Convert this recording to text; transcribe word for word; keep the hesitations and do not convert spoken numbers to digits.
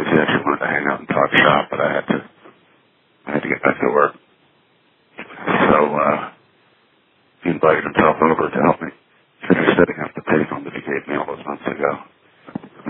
She actually wanted to hang out and talk shop, but I had to, I had to get back to work.